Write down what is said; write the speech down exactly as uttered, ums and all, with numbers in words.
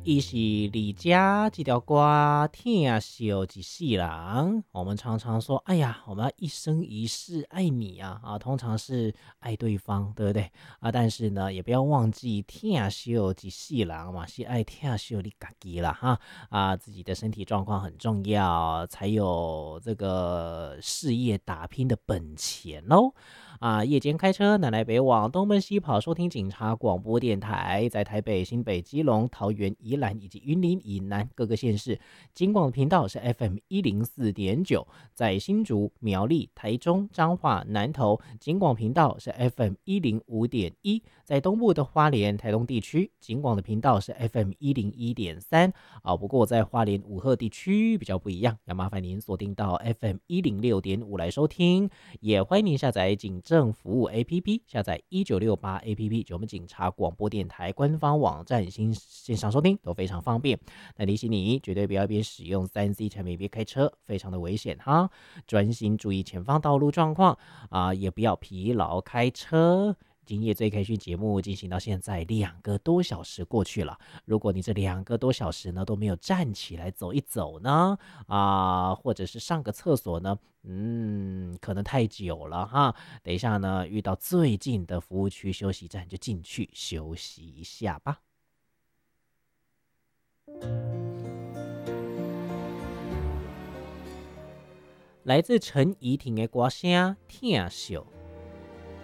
伊是李家这条歌，听秀一世人。我们常常说，哎呀，我们要一生一世爱你啊啊，通常是爱对方，对不对啊？但是呢，也不要忘记听秀一世人嘛，是爱听秀你自己啦哈啊，自己的身体状况很重要，才有这个事业打拼的本钱喽。啊，夜间开车南来北往，东奔西跑，收听警察广播电台，在台北、新北、基隆、桃园、宜兰以及云林以南各个县市，警广频道是 F M 一零四点九，在新竹、苗栗、台中、彰化、南投，警广频道是 F M 一零五点一，在东部的花莲、台东地区，警广的频道是 F M 一零一点三啊。不过在花莲五鹤地区比较不一样，要麻烦您锁定到 F M 一零六点五来收听。也欢迎您下载警政服务 A P P， 下载一九六八 A P P， 就我们警察广播电台官方网站新线上收听都非常方便。那提醒你，绝对不要一边使用三 C 产品一边开车，非常的危险哈。专心注意前方道路状况啊，也不要疲劳开车。今夜最开心节目进行到现在两个多小时过去了，如果你这两个多小时呢都没有站起来走一走呢，啊，或者是上个厕所呢，嗯，可能太久了哈。等一下呢，遇到最近的服务区休息站就进去休息一下吧。来自陈怡婷的歌声《听秀》。